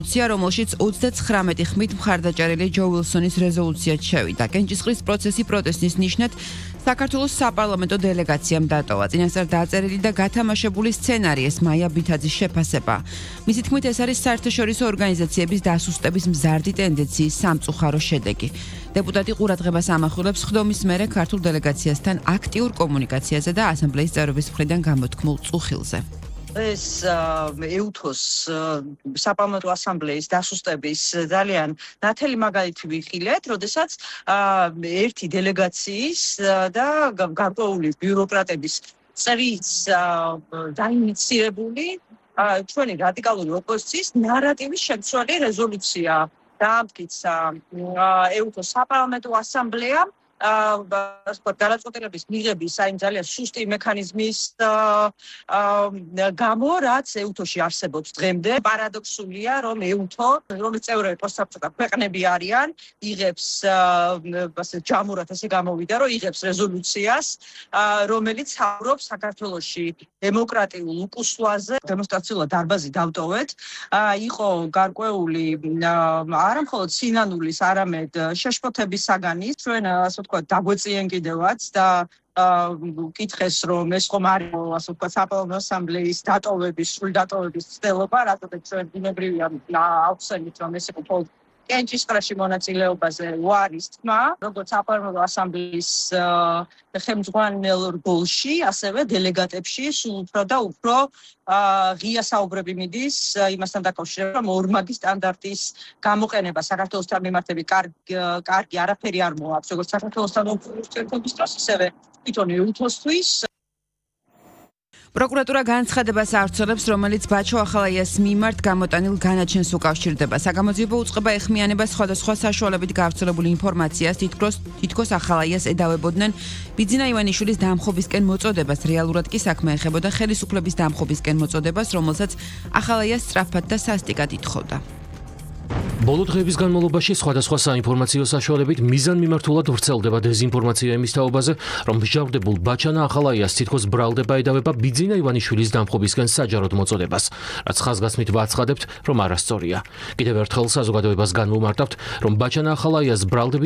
რომელშიც 39 ხმით მხარდაჭერილი ჯო ვილსონის რეზოლუციაც შევიდა. კენჭისყრის პროცესი პროტესტის ნიშნად საქართველოს საპარლამენტო დელეგაციამ დატოვა. წინასწარ დაწერილი და გათამაშებული სცენარი ეს მაია ბითაძის შეფასება. მისი თქმით, ეს არის საერთაშორისო ორგანიზაციების დასუსტების მზარდი ტენდენციის სამწუხარო შედეგი. დეპუტატი ყურადღებას ამახვილებს ხდომის მერე ქართულ დელეგაციასთან აქტიურ კომუნიკაციაზე და ასამბლეის წევრების მხრიდან გამოთქმულ წუხილზე. ეს ეუთოს საპარლამენტო ასამბლეის დასუსტების ძალიან ნათელი მაგალითი ვიხილეთ, როდესაც ერთი დელეგაციის და გარკვეული ბიუროკრატების წრის დაინიცირებული ჩვენი რადიკალური ოპოზიციის ნარატივის შემცველი რეზოლუცია დაამტკიცა ეუთოს საპარლამენტო ასამბლეამ გადაწყვეტილების მიღების აი ძალიან სუსტი მექანიზმის გამო, რაც ეუთოში არსებობს დღემდე. პარადოქსულია, რომ ეუთო, რომლის წევრები პოსტსაბჭოთა ქვეყნები არიან, იღებს ჯამურად ესე გამოვიდა, რომ იღებს რეზოლუციას, რომელიც საუბრობს საქართველოში დემოკრატიულ უკუსვაზე. დემონსტრაციულად დარბაზი დავტოვეთ. იყო გარკვეული არა მხოლოდ სინანულის, არამედ შეშფოთების საგანის, ჩვენ ასე ვთქვათ, დაგვეწიენ კიდევაც და კითხეს, რომ ეს ხომ არის, ასე ვთქვათ, საპარლამენტო ასამბლეის დატოვების, სრული დატოვების ცდელობა, რადგან ჩვენ ბუნებრივია ავხსენით, რომ ეს იყო მხოლოდ კენჭისყრაში მონაწილეობაზე უარის თქმა, როგორც საპარლამენტო ასამბლეის ხელმძღვანელ რგოლში, ასევე დელეგატებში სულ უფრო და უფრო ღია საუბრები მიდის იმასთან დაკავშირებით, რომ ორმაგი სტანდარტის გამოყენება საქართველოსთან მიმართებით კარგი არაფერი არ მოაქვს, როგორც საქართველოსთან ურთიერთობის დროს, ისევე თვითონ ეუთოსთვის. პროკურატურა განცხადებას ავრცელებს, რომელიც ბაჩო ახალაიას მიმართ გამოტანილ განაჩენს უკავშირდება. საგამოძიებო უწყება ეხმიანება სხვადასხვა საშუალებით გავრცელებული ინფორმაციას, თითქოს ახალაიას ედავებოდნენ ბიძინა ივანიშვილის დამხობისკენ მოწოდებას, რეალურად კი საქმე ეხებოდა ხელისუფლების დამხობისკენ მოწოდებას, რომელსაც ახალაიას სწრაფად და სასტიკად ითხოვდა. ბოლო დღეების განმავლობაში სხვადასხვა საინფორმაციო საშუალებით მიზანმიმართულად ვრცელდება დეზინფორმაცია იმის თაობაზე, რომ მსჯავრდებულ ბაჩანა ახალაიას თითქოს ბრალდება ედავება ბიძინა ივანიშვილის დამხობისკენ საჯაროდ მოწოდებას, რაც ხაზგასმით ვაცხადებთ, რომ არასწორია. კიდევ ერთხელ საზოგადოებას განვუმარტავთ, რომ ბაჩანა ახალაიას ბრალდებით